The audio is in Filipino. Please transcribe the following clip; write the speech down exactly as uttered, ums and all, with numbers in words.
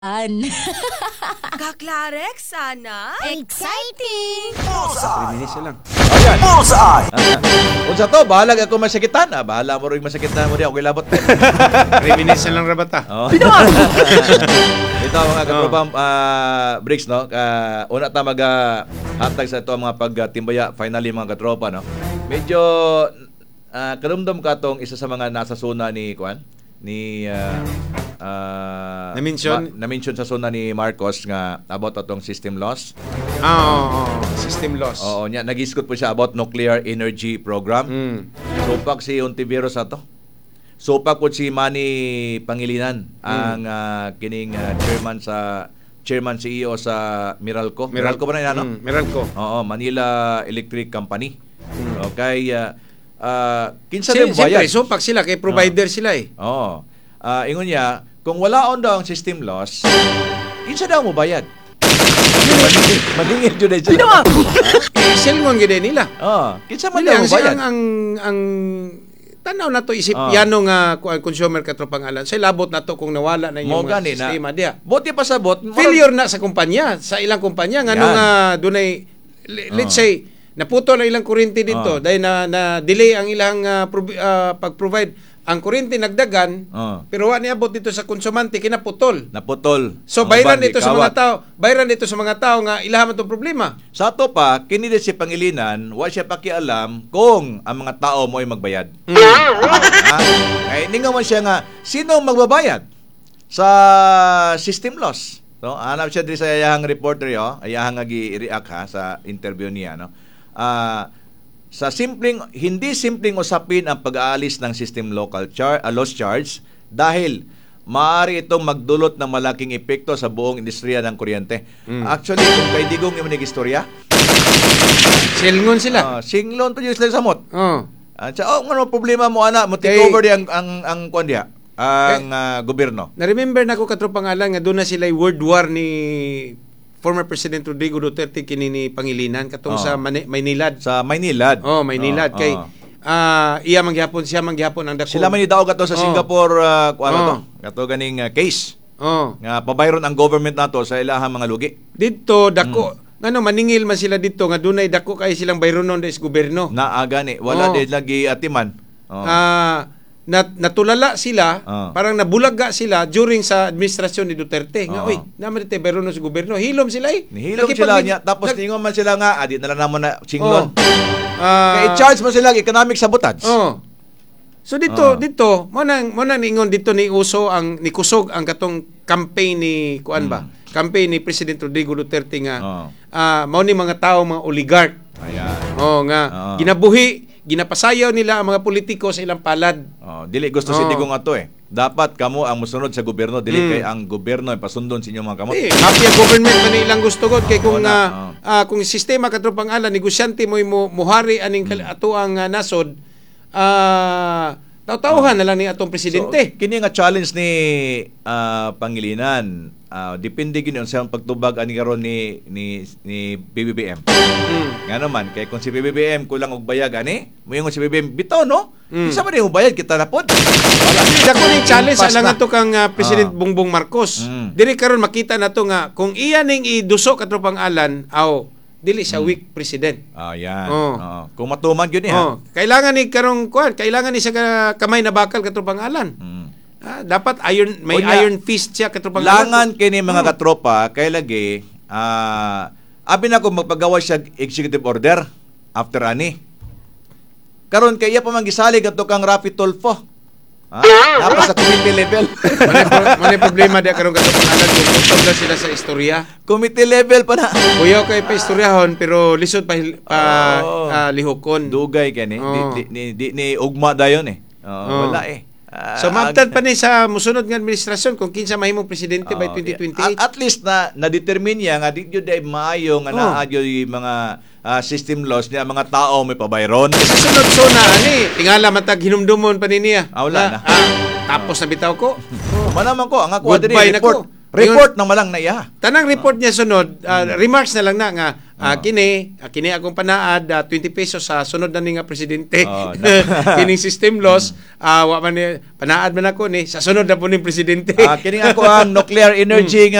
An. Kaklarek sana. Exciting! three minutes lang. Ayan. Bullseye! Kung sa to, bahala ako masakitan. Ah, bahala mo rin masakitan mo di. Okay labot. three minutes na lang rabata. Oh. Ito mga katrupang uh, Bricks, no? Uh, una ta mag uh, hatag sa ito mga pagtimbaya. Finally mga katropa, no? Medyo uh, kalumdom ka tong isa sa mga nasa zona ni Kwan ni uh, uh, Na-mention? ma- na-mention sa zona ni Marcos nga about atong system loss. Ah, oo, oo. System loss. Oo, nya nag-iskot po siya about nuclear energy program. Mm. Supak si Ontiveros ato. Supak po si Manny Pangilinan ang uh, kining uh, chairman sa chairman C E O sa Meralco. Meralco ba na yan, ano? Mm, Meralco. Oo, Manila Electric Company. Mm. Okay, uh, uh, kinsa Si- din bayad? Siyempre, supak sila kay provider sila eh. Oo. Uh, ingon niya, kung wala on daw ang system loss, kinsa daw mo bayad? Madingil jud ay sila. Eh, Selngon gid nila. Oh, kinsa man Dili, daw ang, mo bayad? ang, ang, ang tanaw na to isip Ah. yano nga kuan consumer katropangalan. Sa labot na to kung nawala na Mo yung mga gani na. sistema diya. Buti pa sabot. murag- Failure na sa kumpanya, sa ilang kumpanya nga Yan. nung uh, dunay le- let's Ah. say naputo na ilang kuryente dito Ah. dahil na, na delay ang ilang uh, provi- uh, pag-provide ang kuryente nagdagan Ah. pero wa niabot dito sa konsumante kinaputol. Naputol. So Ang bayran uban, dito sa mga gikawat. tao, bayran dito sa mga tao nga ilahan to problema. Sa ato pa, kini din si Pangilinan, wa siya pakialam kung ang mga tao mo ay magbayad. Mm. Ha? Ay ninga man siya nga sino ang magbabayad sa system loss. So, hanap siya diri sa iyahang reporter yo, iyahang nga gi-react ha sa interview niya, no. Ah, sa simpleng hindi simpleng usapin ang pag-aalis ng system local char, uh, loss charge dahil maaari itong magdulot ng malaking epekto sa buong industriya ng kuryente. Mm. Actually, kung kay digong imong istorya, Selngon sila. uh, singlon to yung sila samot. Oh. At sa oh, ano problema mo ana, mo take Kay- over di ang ang ang kuan diha, ang ah, gobyerno. Na-remember na ko katropangalan nga doon na sila world war ni former President Rodrigo Duterte kini ni Pangilinan katong Oh. sa Mani- Maynilad. Sa Maynilad. Oh, Maynilad Oh, kay oh. ah iya mangyapon siya mangyapon ang dako. Sila man idaog ato sa Oh. Singapore uh, kuan Oh. to. Kato ganing ah, case Oh. nga pabayron ang government nato sa ilahang mga lugi. Dito dako Hmm. ngano maningil man sila dito nga dunay dako kay silang bayronon des gobyerno. Naaga ni wala Oh. din lagi atiman. Oh. Ah nat natulala sila, Oh. parang nabulaga sila during sa administrasyon ni Duterte. Nga, Oh. oy, naman dito bayronon sa gobyerno. Hilom sila eh. Nihilom Nakipag- sila niya tapos nag- ningon man sila nga adi na lang naman na singlon. Oh. Ah, Kay charge mo sila economic sabotage. Oh. So dito Ah. dito mo nang mo nang ingon dito ni uso ang ni kusog ang katong campaign ni kuan ba? Campaign ni President Rodrigo Duterte nga Hmm. Oh. ah mao ni mga tao mga oligarch. Ayan. Oh nga Ah. ginabuhi, ginapasayaw nila ang mga politiko sa ilang palad. Oh, dili gusto si Oh. Digong ato eh. Dapat kamo ang musunod sa gobyerno, dili Mm. kay ang gobyerno ay pasundon sa inyong mga kamot. Eh, happy ang government man ilang gusto god kay kung Oo na, ah, ah, kung sistema katropang ala negosyante mo mo muhari aning kal- ato ang ah, nasod ah taw-tawhan na lang ni atong presidente. So, kini nga challenge ni ah, Pangilinan, ah, depende gyud sa pagtubag ani karon ni ni ni B B B M. Mm. Nga naman kay kung si B B B M kulang og bayag ani, moingon si B B B M bitaw no? Mm. Isa man yung bayad kita na pod. Wala. Dako ni challenge Impas alang na. ato kang ah, President Ah. Bongbong Marcos. Mm. Diri karon makita nato nga kung iya ning iduso katropang alan aw dili Mm. siya weak president. Ah, yan. Oh. Oo. Kung matuman gyud ni ha. Oh, kailangan ni karong kuan, kailangan ni sa ka- kamay na bakal katropang alan. Mm. Ah, dapat iron may Unya, iron fist siya katropang alan. Langan kini mga Hmm. katropa kay lagi ah abi na ko magpagawa siya executive order after ani. Karon kay iya pa man gisalig adto kang Rafi Tulfo. Ha? Dapat sa committee level. Manay pro- manay problema di karong katropang alan kung utog na sila sa istorya. committee level pa na. Kuya kay pa istoryahon pero lisod pa, hil- pa Oo. ah, lihokon. Dugay kani. Oo. Di, di, di, ni ugma dayon eh. Oo, Oo. wala eh. Ah, So mabtad pa ni sa musunod nga administrasyon kung kinsa mahimong presidente by Oo, twenty At, twenty-eight. at least na na-determine niya nga di jud ay maayo nga Oo. naa jud yung mga ah, system laws niya mga tao may pabayron. Sa sunod so na ani, tingala matag hinumdumon pa ni niya. Ah, wala na. ah, tapos na bitaw ko. Manaman ko ang ako Goodbye diri na report. ko. Report na malang na iya. Tanang report niya sunod, ah, remarks na lang na nga Ah, kini, ah, kini akong panaad ah, twenty pesos sa sunod na ni nga presidente. Oh, na- Kining system loss, ah wa man ni panaad man ako ni sa sunod na po ni presidente. Ah, kini ako ang nuclear energy nga